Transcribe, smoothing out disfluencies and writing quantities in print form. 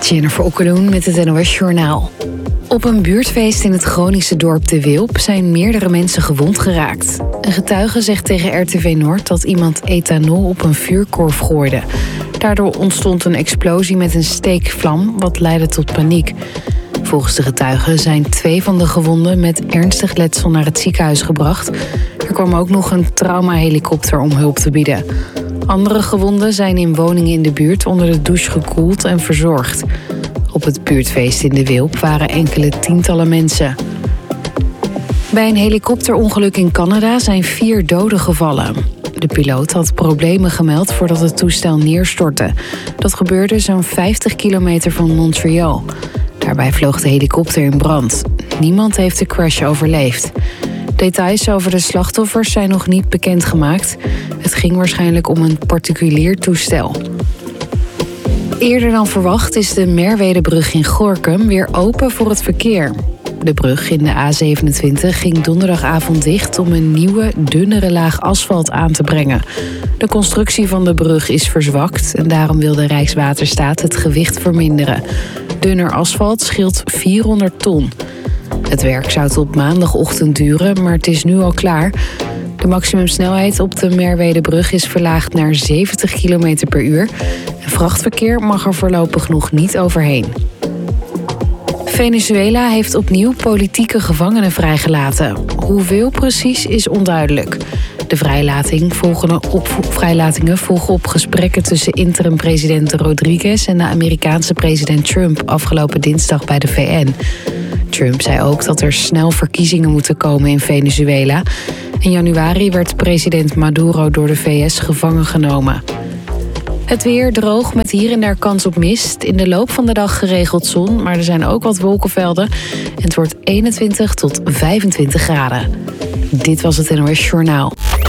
Jennifer Okkeloen met het NOS Journaal. Op een buurtfeest in het Groningse dorp De Wilp zijn meerdere mensen gewond geraakt. Een getuige zegt tegen RTV Noord dat iemand ethanol op een vuurkorf gooide. Daardoor ontstond een explosie met een steekvlam, wat leidde tot paniek. Volgens de getuigen zijn 2 van de gewonden met ernstig letsel naar het ziekenhuis gebracht. Er kwam ook nog een traumahelikopter om hulp te bieden. Andere gewonden zijn in woningen in de buurt onder de douche gekoeld en verzorgd. Op het buurtfeest in De Wilp waren enkele tientallen mensen. Bij een helikopterongeluk in Canada zijn 4 doden gevallen. De piloot had problemen gemeld voordat het toestel neerstortte. Dat gebeurde zo'n 50 kilometer van Montreal. Daarbij vloog de helikopter in brand. Niemand heeft de crash overleefd. Details over de slachtoffers zijn nog niet bekendgemaakt. Het ging waarschijnlijk om een particulier toestel. Eerder dan verwacht is de Merwedebrug in Gorinchem weer open voor het verkeer. De brug in de A27 ging donderdagavond dicht om een nieuwe, dunnere laag asfalt aan te brengen. De constructie van de brug is verzwakt en daarom wil de Rijkswaterstaat het gewicht verminderen. Dunner asfalt scheelt 400 ton. Het werk zou tot maandagochtend duren, maar het is nu al klaar. De maximumsnelheid op de Merwedebrug is verlaagd naar 70 km per uur. En vrachtverkeer mag er voorlopig nog niet overheen. Venezuela heeft opnieuw politieke gevangenen vrijgelaten. Hoeveel precies is onduidelijk. De vrijlatingen volgen op gesprekken tussen interim-president Rodriguez en de Amerikaanse president Trump afgelopen dinsdag bij de VN. Trump zei ook dat er snel verkiezingen moeten komen in Venezuela. In januari werd president Maduro door de VS gevangen genomen. Het weer droog met hier en daar kans op mist. In de loop van de dag geregeld zon, maar er zijn ook wat wolkenvelden. En het wordt 21 tot 25 graden. Dit was het NOS Journaal.